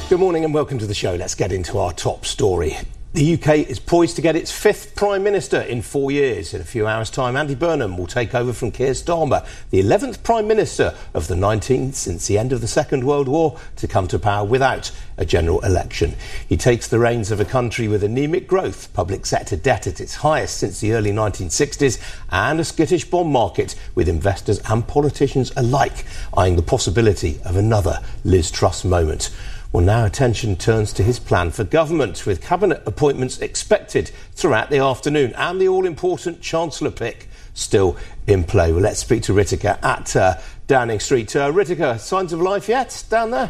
Good morning and welcome to the show. Let's get into our top story. The UK is poised to get its fifth Prime Minister in 4 years. In a few hours' time, Andy Burnham will take over from Keir Starmer, the 11th Prime Minister of the 19th since the end of the Second World War, to come to power without a general election. He takes the reins of a country with anaemic growth, public sector debt at its highest since the early 1960s, and a skittish bond market, with investors and politicians alike eyeing the possibility of another Liz Truss moment. Well, now attention turns to his plan for government, with cabinet appointments expected throughout the afternoon and the all-important Chancellor pick still in play. Well, let's speak to Ritika at Downing Street. Ritika, signs of life yet down there?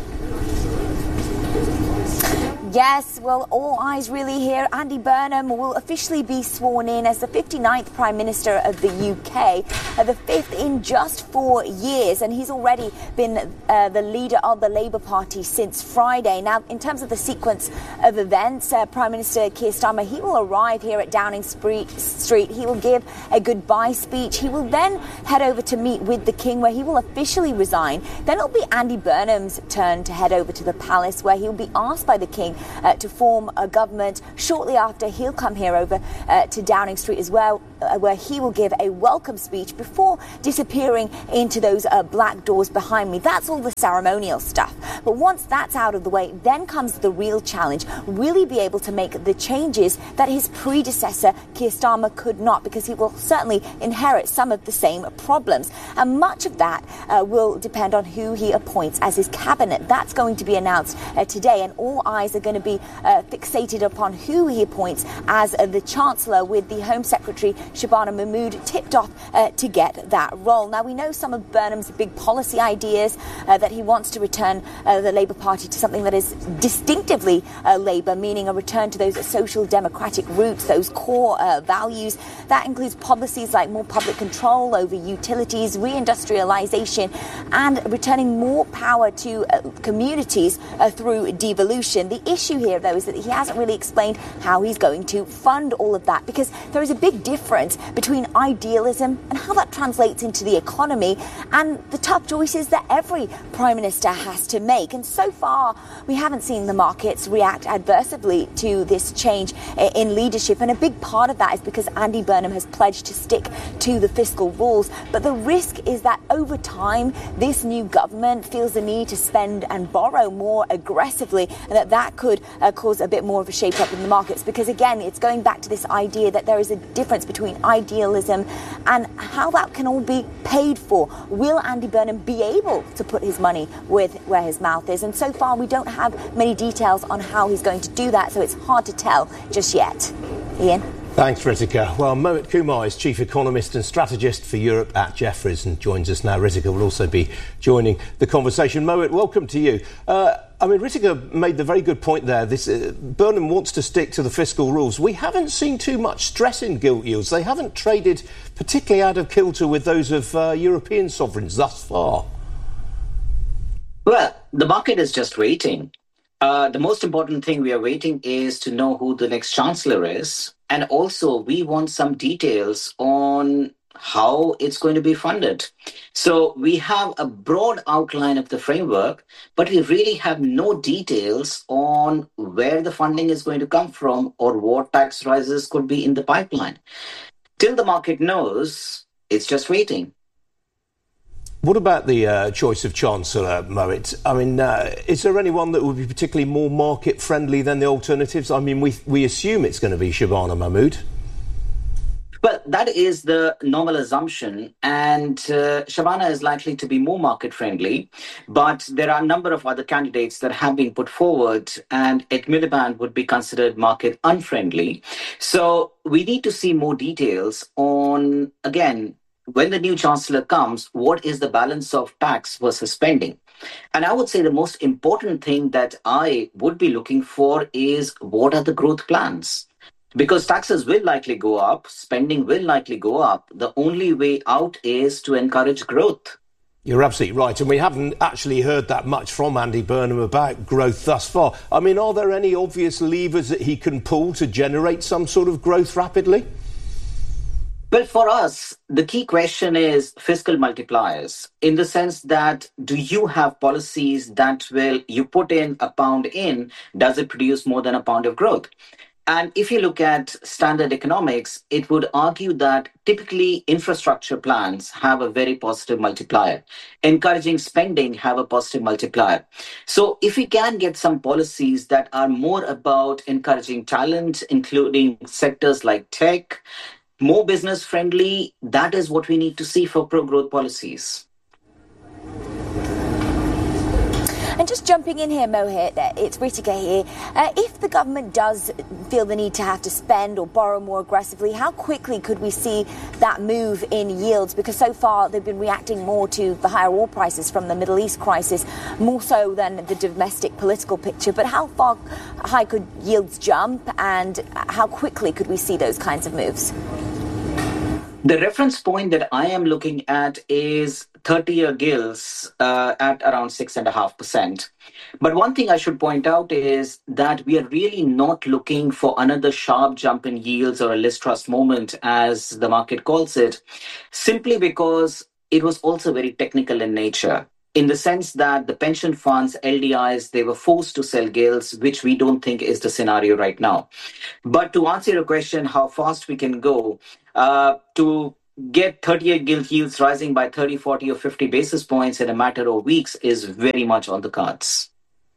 Yes, well, all eyes really here. Andy Burnham will officially be sworn in as the 59th Prime Minister of the UK, the fifth in just 4 years, and he's already been the leader of the Labour Party since Friday. Now, in terms of the sequence of events, Prime Minister Keir Starmer, he will arrive here at Downing Street. He will give a goodbye speech. He will then head over to meet with the King, where he will officially resign. Then it'll be Andy Burnham's turn to head over to the Palace, where he'll be asked by the King to form a government. Shortly after, he'll come here over to Downing Street as well, where he will give a welcome speech before disappearing into those black doors behind me. That's all the ceremonial stuff. But once that's out of the way, then comes the real challenge. Will he be able to make the changes that his predecessor, Keir Starmer, could not? Because he will certainly inherit some of the same problems. And much of that will depend on who he appoints as his cabinet. That's going to be announced today, and all eyes are going to be fixated upon who he appoints as the Chancellor, with the Home Secretary Shabana Mahmood tipped off to get that role. Now, we know some of Burnham's big policy ideas, that he wants to return the Labour Party to something that is distinctively Labour, meaning a return to those social democratic roots, those core values. That includes policies like more public control over utilities, reindustrialisation, and returning more power to communities through devolution. The issue here, though, is that he hasn't really explained how he's going to fund all of that, because there is a big difference between idealism and how that translates into the economy, and the tough choices that every Prime Minister has to make. And so far, we haven't seen the markets react adversely to this change in leadership, and a big part of that is because Andy Burnham has pledged to stick to the fiscal rules. But the risk is that over time, this new government feels the need to spend and borrow more aggressively, and that could cause a bit more of a shake-up in the markets, because again, it's going back to this idea that there is a difference between idealism and how that can all be paid for. Will Andy Burnham be able to put his money where his mouth is? And so far, we don't have many details on how he's going to do that, so it's hard to tell just yet. Ian? Thanks, Ritika. Well, Mohit Kumar is Chief Economist and Strategist for Europe at Jefferies and joins us now. Ritika will also be joining the conversation. Mohit, welcome to you. Ritika made the very good point there. Burnham wants to stick to the fiscal rules. We haven't seen too much stress in gilt yields. They haven't traded particularly out of kilter with those of European sovereigns thus far. Well, the market is just waiting. The most important thing we are waiting is to know who the next Chancellor is. And also, we want some details on how it's going to be funded. So we have a broad outline of the framework, but we really have no details on where the funding is going to come from or what tax rises could be in the pipeline. Till the market knows, it's just waiting. What about the choice of Chancellor, Mohit? Is there anyone that would be particularly more market-friendly than the alternatives? We assume it's going to be Shabana Mahmood. Well, that is the normal assumption, and Shabana is likely to be more market-friendly, but there are a number of other candidates that have been put forward, and Ed Miliband would be considered market-unfriendly. So we need to see more details on, again, when the new Chancellor comes, what is the balance of tax versus spending? And I would say the most important thing that I would be looking for is what are the growth plans? Because taxes will likely go up, spending will likely go up. The only way out is to encourage growth. You're absolutely right. And we haven't actually heard that much from Andy Burnham about growth thus far. Are there any obvious levers that he can pull to generate some sort of growth rapidly? Well, for us, the key question is fiscal multipliers in the sense that do you have policies that will, you put in a pound in, does it produce more than a pound of growth? And if you look at standard economics, it would argue that typically infrastructure plans have a very positive multiplier. Encouraging spending have a positive multiplier. So if we can get some policies that are more about encouraging talent, including sectors like tech, more business friendly, that is what we need to see for pro-growth policies. And just jumping in here, Mohit, it's Ritika here. If the government does feel the need to have to spend or borrow more aggressively, how quickly could we see that move in yields? Because so far they've been reacting more to the higher oil prices from the Middle East crisis, more so than the domestic political picture. But how far high could yields jump, and how quickly could we see those kinds of moves? The reference point that I am looking at is 30-year gilts at around 6.5%. But one thing I should point out is that we are really not looking for another sharp jump in yields or a Liz Truss moment, as the market calls it, simply because it was also very technical in nature, in the sense that the pension funds, LDIs, they were forced to sell gilts, which we don't think is the scenario right now. But to answer your question, how fast we can go, to get 30-year gilt yields rising by 30, 40 or 50 basis points in a matter of weeks is very much on the cards.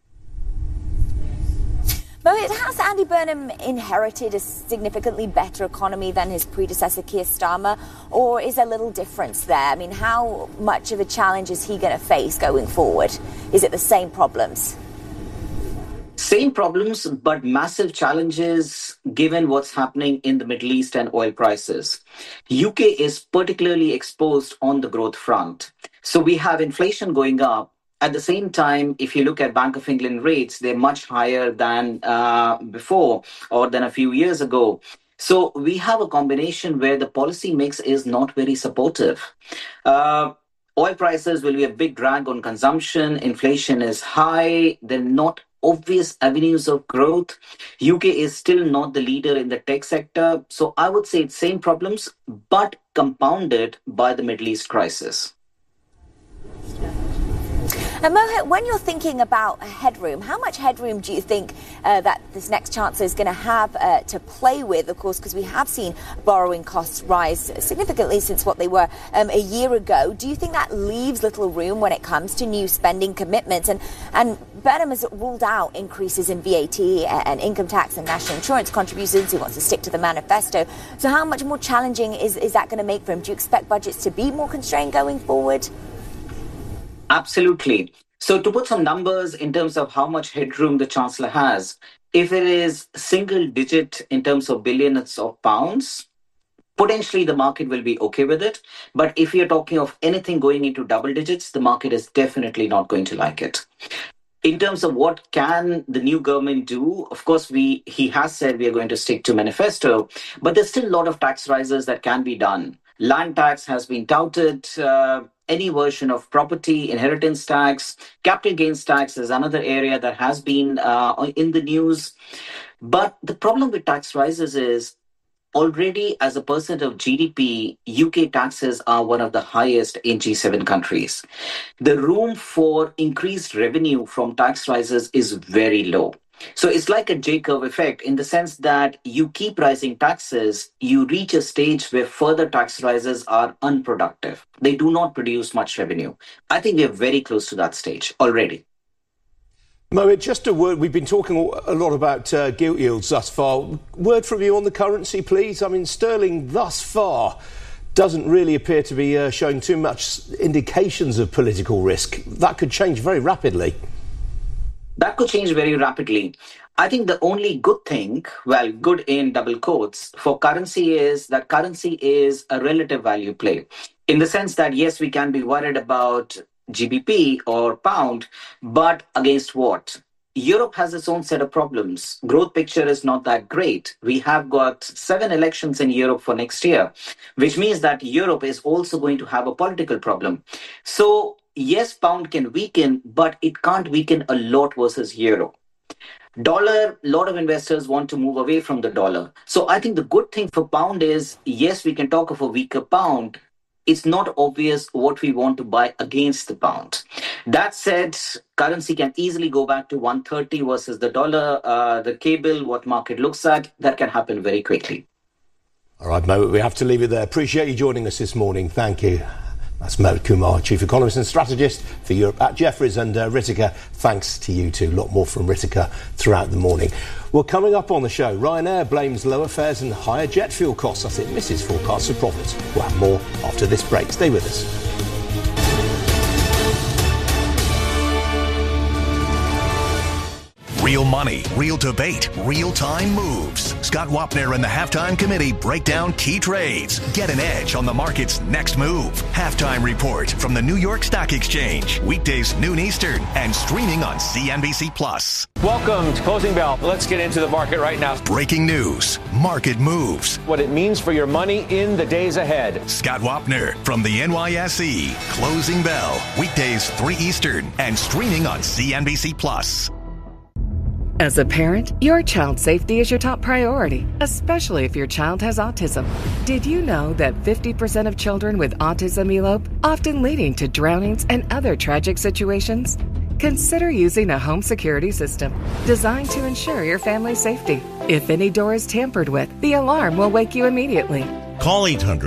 Mohit, has Andy Burnham inherited a significantly better economy than his predecessor Keir Starmer, or is there little difference there? I mean, how much of a challenge is he going to face going forward? Is it the same problems? Same problems, but massive challenges given what's happening in the Middle East and oil prices. UK is particularly exposed on the growth front. So we have inflation going up. At the same time, if you look at Bank of England rates, they're much higher than before or than a few years ago. So we have a combination where the policy mix is not very supportive. Oil prices will be a big drag on consumption. Inflation is high. They're not obvious avenues of growth. UK is still not the leader in the tech sector. So I would say it's same problems, but compounded by the Middle East crisis. And Mohit, when you're thinking about headroom, how much headroom do you think that this next Chancellor is going to have to play with? Of course, because we have seen borrowing costs rise significantly since what they were a year ago. Do you think that leaves little room when it comes to new spending commitments? And Burnham has ruled out increases in VAT and income tax and national insurance contributions. He wants to stick to the manifesto. So how much more challenging is that going to make for him? Do you expect budgets to be more constrained going forward? Absolutely. So to put some numbers in terms of how much headroom the Chancellor has, if it is single digit in terms of billions of pounds, potentially the market will be okay with it. But if you're talking of anything going into double digits, the market is definitely not going to like it. In terms of what can the new government do, of course, he has said we are going to stick to manifesto, but there's still a lot of tax rises that can be done. Land tax has been touted. Any version of property, inheritance tax, capital gains tax is another area that has been in the news. But the problem with tax rises is already as a percent of GDP, UK taxes are one of the highest in G7 countries. The room for increased revenue from tax rises is very low. So it's like a J-curve effect in the sense that you keep rising taxes, you reach a stage where further tax rises are unproductive. They do not produce much revenue. I think we're very close to that stage already. Mohit, just a word. We've been talking a lot about gilt yields thus far. Word from you on the currency, please. I mean, sterling thus far doesn't really appear to be showing too much indications of political risk. That could change very rapidly. That could change very rapidly. I think the only good thing, well, good in double quotes, for currency is that currency is a relative value play. In the sense that, yes, we can be worried about GBP or pound, but against what? Europe has its own set of problems. Growth picture is not that great. We have got 7 elections in Europe for next year, which means that Europe is also going to have a political problem. So, yes, pound can weaken, but it can't weaken a lot versus euro. Dollar, a lot of investors want to move away from the dollar. So I think the good thing for pound is, yes, we can talk of a weaker pound. It's not obvious what we want to buy against the pound. That said, currency can easily go back to 130 versus the dollar. The K-bill, what market looks at, that can happen very quickly. All right, Mo, we have to leave it there. Appreciate you joining us this morning. Thank you. That's Mo Kumar, Chief Economist and Strategist for Europe at Jefferies. And Ritika, thanks to you too. A lot more from Ritika throughout the morning. Well, coming up on the show, Ryanair blames lower fares and higher jet fuel costs as it misses forecasts of profits. We'll have more after this break. Stay with us. Real money, real debate, real-time moves. Scott Wapner and the Halftime Committee break down key trades. Get an edge on the market's next move. Halftime Report from the New York Stock Exchange. Weekdays noon Eastern and streaming on CNBC+. Welcome to Closing Bell. Let's get into the market right now. Breaking news, market moves. What it means for your money in the days ahead. Scott Wapner from the NYSE. Closing Bell. Weekdays 3 Eastern and streaming on CNBC+. As a parent, your child's safety is your top priority, especially if your child has autism. Did you know that 50% of children with autism elope, often leading to drownings and other tragic situations? Consider using a home security system designed to ensure your family's safety. If any door is tampered with, the alarm will wake you immediately. Call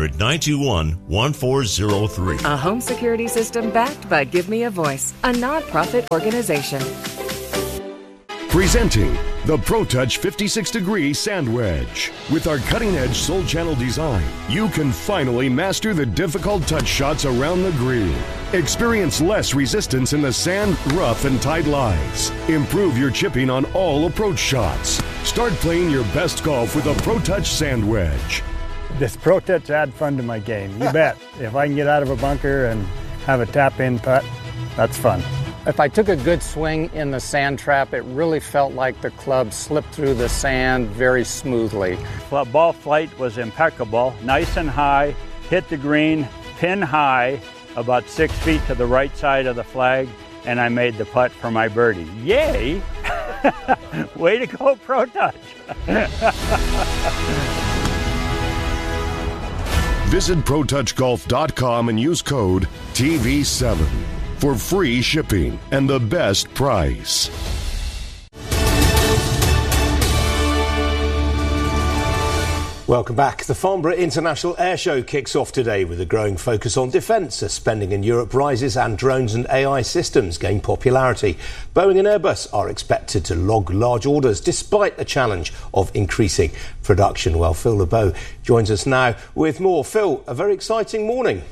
800-921-1403. A home security system backed by Give Me a Voice, a nonprofit organization. Presenting the ProTouch 56-degree Sand Wedge. With our cutting-edge Soul Channel design, you can finally master the difficult touch shots around the green. Experience less resistance in the sand, rough, and tight lies. Improve your chipping on all approach shots. Start playing your best golf with a ProTouch Sand Wedge. This ProTouch add fun to my game, you bet. If I can get out of a bunker and have a tap-in putt, that's fun. If I took a good swing in the sand trap, it really felt like the club slipped through the sand very smoothly. Ball flight was impeccable, nice and high, hit the green, pin high, about 6 feet to the right side of the flag, and I made the putt for my birdie. Yay! Way to go, ProTouch! Visit ProTouchGolf.com and use code TV7 for free shipping and the best price. Welcome back. The Farnborough International Air Show kicks off today with a growing focus on defence as spending in Europe rises and drones and AI systems gain popularity. Boeing and Airbus are expected to log large orders despite the challenge of increasing production. Well, Phil LeBeau joins us now with more. Phil, a very exciting morning.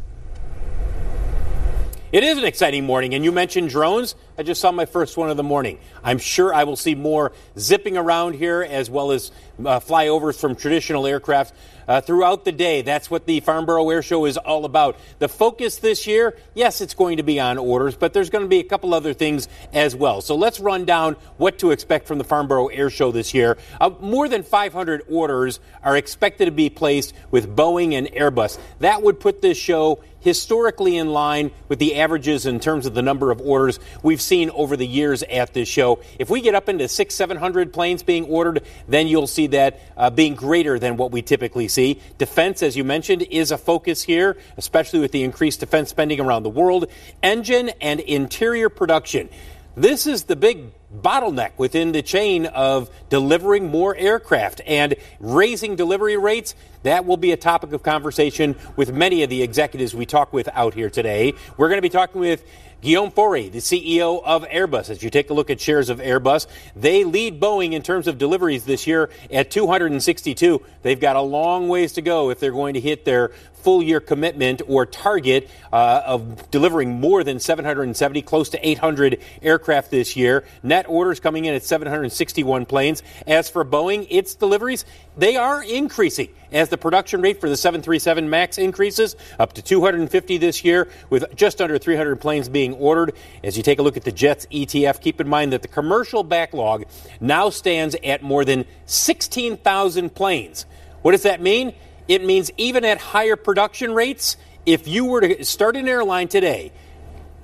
It is an exciting morning, and you mentioned drones. I just saw my first one of the morning. I'm sure I will see more zipping around here, as well as flyovers from traditional aircraft throughout the day. That's what the Farnborough Air Show is all about. The focus this year, yes, it's going to be on orders, but there's going to be a couple other things as well. So let's run down what to expect from the Farnborough Air Show this year. More than 500 orders are expected to be placed with Boeing and Airbus. That would put this show historically in line with the averages in terms of the number of orders we've seen over the years at this show. If we get up into 600-700 planes being ordered, then you'll see that being greater than what we typically see. Defense, as you mentioned, is a focus here, especially with the increased defense spending around the world. Engine and interior production. This is the big bottleneck within the chain of delivering more aircraft and raising delivery rates. That will be a topic of conversation with many of the executives we talk with out here today. We're going to be talking with Guillaume Faury, the CEO of Airbus. As you take a look at shares of Airbus, they lead Boeing in terms of deliveries this year at 262. They've got a long ways to go if they're going to hit their full-year commitment or target of delivering more than 770, close to 800 aircraft this year. Net orders coming in at 761 planes. As for Boeing, its deliveries, they are increasing as the production rate for the 737 MAX increases up to 250 this year, with just under 300 planes being ordered. As you take a look at the Jets ETF, keep in mind that the commercial backlog now stands at more than 16,000 planes. What does that mean? It means even at higher production rates, if you were to start an airline today,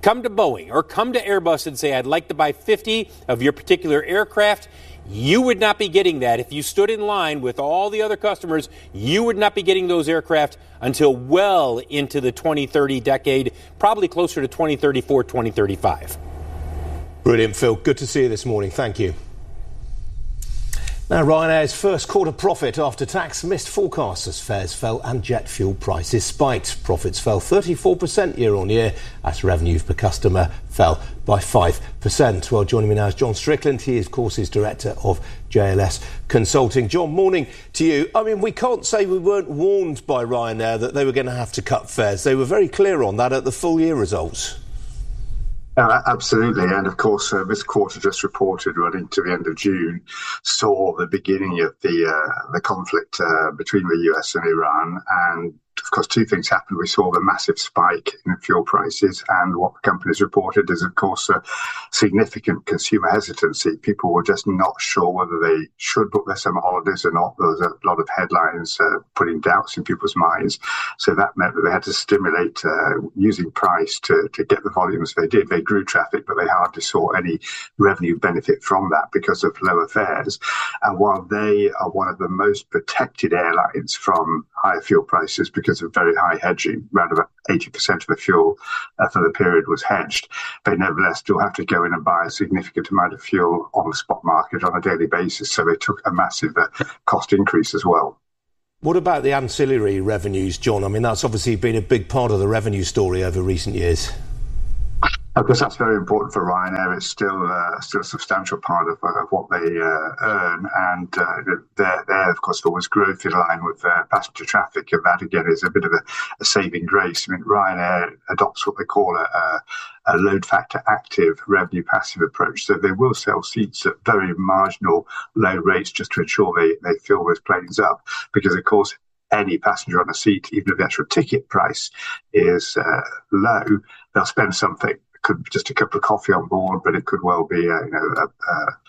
come to Boeing or come to Airbus and say, I'd like to buy 50 of your particular aircraft, you would not be getting that. If you stood in line with all the other customers, you would not be getting those aircraft until well into the 2030 decade, probably closer to 2034, 2035. Brilliant, Phil. Good to see you this morning. Thank you. Now, Ryanair's first quarter profit after tax missed forecasts as fares fell and jet fuel prices spiked. Profits fell 34% year on year as revenue per customer fell by 5%. Well, joining me now is John Strickland. He is, of course, director of JLS Consulting. John, morning to you. I mean, we can't say we weren't warned by Ryanair that they were going to have to cut fares. They were very clear on that at the full year results. Absolutely, and of course this quarter just reported running to the end of June saw the beginning of the conflict between the US and Iran, and of course two things happened. We saw the massive spike in fuel prices, and what the companies reported is of course a significant consumer hesitancy. People were just not sure whether they should book their summer holidays or not. There was a lot of headlines putting doubts in people's minds, so that meant that they had to stimulate using price to get the volumes they did. They grew traffic, but they hardly saw any revenue benefit from that because of lower fares. And while they are one of the most protected airlines from higher fuel prices because of very high hedging, around about 80% of the fuel for the period was hedged, they nevertheless still have to go in and buy a significant amount of fuel on the spot market on a daily basis. So they took a massive cost increase as well. What about the ancillary revenues, John? I mean, that's obviously been a big part of the revenue story over recent years. Of course, that's very important for Ryanair. It's still a substantial part of what they earn, and there, of course, there was growth in line with passenger traffic, and that again is a bit of a saving grace. I mean, Ryanair adopts what they call a load factor active revenue passive approach, so they will sell seats at very marginal low rates just to ensure they fill those planes up, because of course any passenger on a seat, even if the actual ticket price is low, they'll spend something. Could be just a cup of coffee on board, but it could well be a